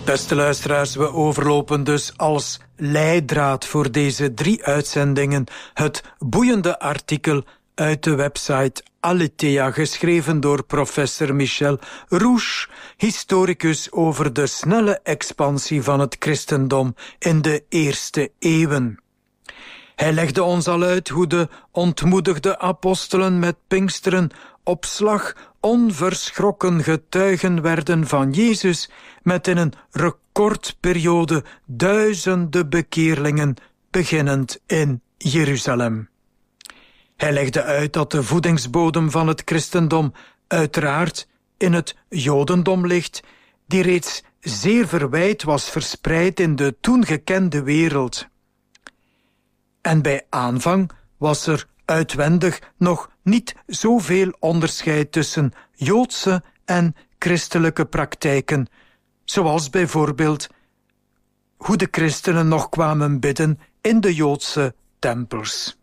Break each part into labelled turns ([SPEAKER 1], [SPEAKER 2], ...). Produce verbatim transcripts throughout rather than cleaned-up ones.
[SPEAKER 1] Beste luisteraars, we overlopen dus als leidraad voor deze drie uitzendingen het boeiende artikel uit de website Aletheia, geschreven door professor Michel Rouche, historicus over de snelle expansie van het christendom in de eerste eeuwen. Hij legde ons al uit hoe de ontmoedigde apostelen met Pinksteren op slag onverschrokken getuigen werden van Jezus, met in een recordperiode duizenden bekeerlingen, beginnend in Jeruzalem. Hij legde uit dat de voedingsbodem van het christendom uiteraard in het jodendom ligt, die reeds zeer verwijd was verspreid in de toen gekende wereld. En bij aanvang was er uitwendig nog niet zoveel onderscheid tussen Joodse en christelijke praktijken, zoals bijvoorbeeld hoe de christenen nog kwamen bidden in de Joodse tempels.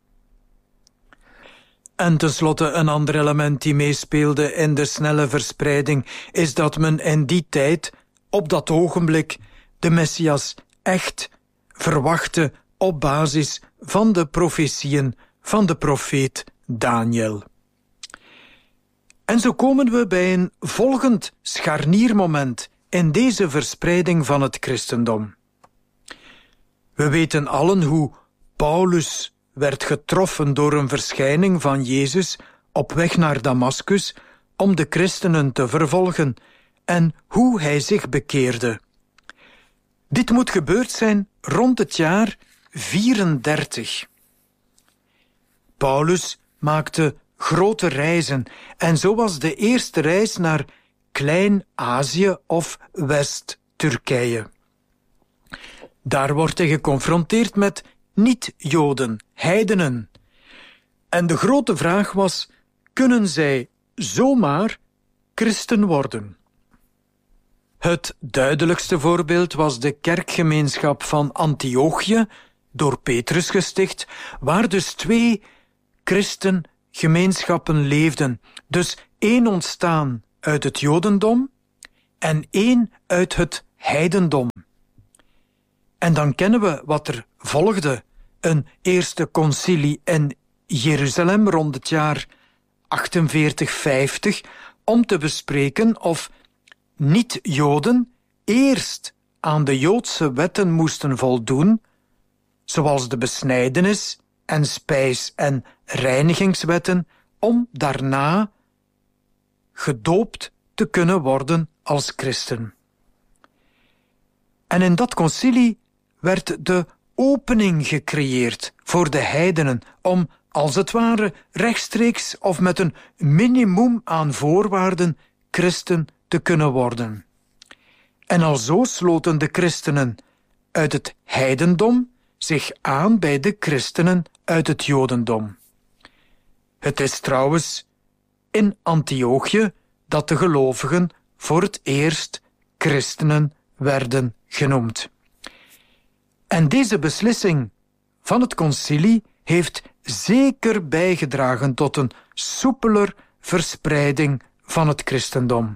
[SPEAKER 1] En tenslotte een ander element die meespeelde in de snelle verspreiding is dat men in die tijd, op dat ogenblik, de Messias echt verwachtte op basis van de profetieën van de profeet Daniel. En zo komen we bij een volgend scharniermoment in deze verspreiding van het christendom. We weten allen hoe Paulus werd getroffen door een verschijning van Jezus op weg naar Damaskus om de christenen te vervolgen en hoe hij zich bekeerde. Dit moet gebeurd zijn rond het jaar vierendertig. Paulus maakte grote reizen en zo was de eerste reis naar Klein-Azië of West-Turkije. Daar wordt hij geconfronteerd met niet-Joden, heidenen. En de grote vraag was, kunnen zij zomaar christen worden? Het duidelijkste voorbeeld was de kerkgemeenschap van Antiochië, door Petrus gesticht, waar dus twee christengemeenschappen leefden. Dus één ontstaan uit het Jodendom en één uit het heidendom. En dan kennen we wat er volgde. Een eerste concilie in Jeruzalem rond het jaar achtenveertig vijftig, om te bespreken of niet-Joden eerst aan de Joodse wetten moesten voldoen, zoals de besnijdenis en spijs- en reinigingswetten, om daarna gedoopt te kunnen worden als christen. En in dat concilie werd de opening gecreëerd voor de heidenen om, als het ware, rechtstreeks of met een minimum aan voorwaarden christen te kunnen worden. En alzo sloten de christenen uit het heidendom zich aan bij de christenen uit het Jodendom. Het is trouwens in Antiochië dat de gelovigen voor het eerst christenen werden genoemd. En deze beslissing van het concilie heeft zeker bijgedragen tot een soepeler verspreiding van het christendom.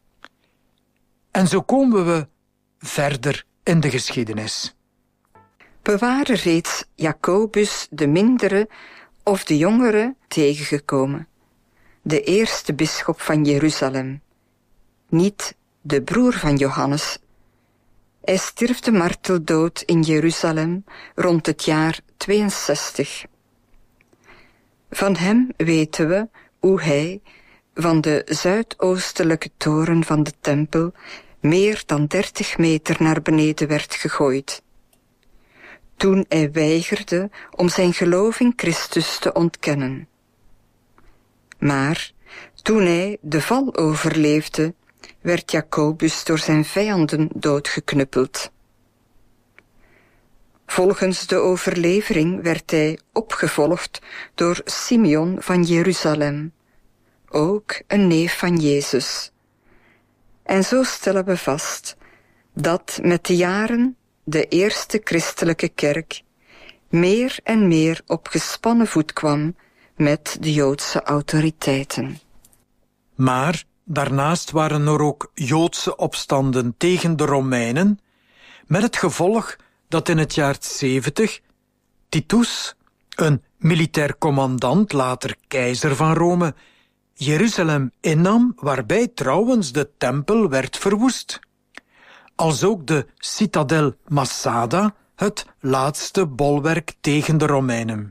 [SPEAKER 1] En zo komen we verder in de geschiedenis.
[SPEAKER 2] We waren reeds Jacobus de mindere of de jongere tegengekomen, de eerste bisschop van Jeruzalem, niet de broer van Johannes. Hij stierf de marteldood in Jeruzalem rond het jaar tweeënzestig. Van hem weten we hoe hij van de zuidoostelijke toren van de tempel meer dan dertig meter naar beneden werd gegooid, toen hij weigerde om zijn geloof in Christus te ontkennen. Maar toen hij de val overleefde, werd Jacobus door zijn vijanden doodgeknuppeld. Volgens de overlevering werd hij opgevolgd door Simeon van Jeruzalem, ook een neef van Jezus. En zo stellen we vast dat met de jaren de eerste christelijke kerk meer en meer op gespannen voet kwam met de Joodse autoriteiten.
[SPEAKER 1] Maar Daarnaast waren er ook Joodse opstanden tegen de Romeinen, met het gevolg dat in het jaar zeventig Titus, een militair commandant, later keizer van Rome, Jeruzalem innam, waarbij trouwens de tempel werd verwoest. Als ook de citadel Massada, het laatste bolwerk tegen de Romeinen.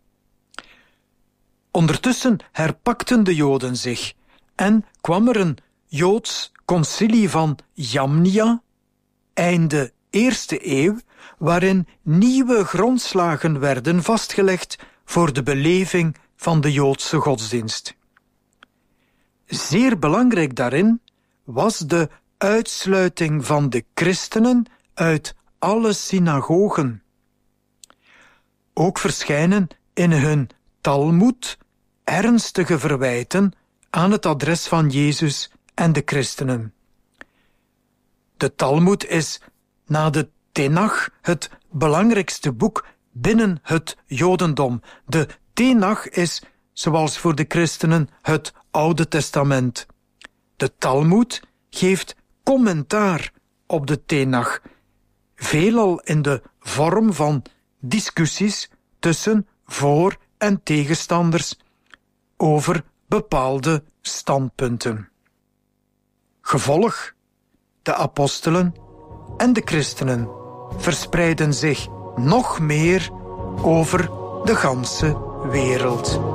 [SPEAKER 1] Ondertussen herpakten de Joden zich en kwam er een Joods concilie van Jamnia, einde eerste eeuw, waarin nieuwe grondslagen werden vastgelegd voor de beleving van de Joodse godsdienst. Zeer belangrijk daarin was de uitsluiting van de christenen uit alle synagogen. Ook verschijnen in hun Talmoed ernstige verwijten aan het adres van Jezus en de christenen. De Talmoed is na de Tenach het belangrijkste boek binnen het Jodendom. De Tenach is, zoals voor de christenen, het Oude Testament. De Talmoed geeft commentaar op de Tenach, veelal in de vorm van discussies tussen voor- en tegenstanders over bepaalde standpunten. Gevolg: de apostelen en de christenen verspreiden zich nog meer over de ganse wereld.